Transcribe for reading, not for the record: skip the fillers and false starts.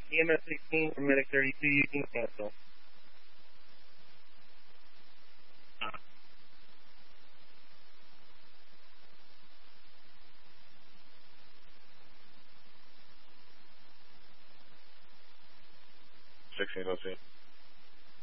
EMS 16 for Medic 32, you can cancel. Sixteen, let's see.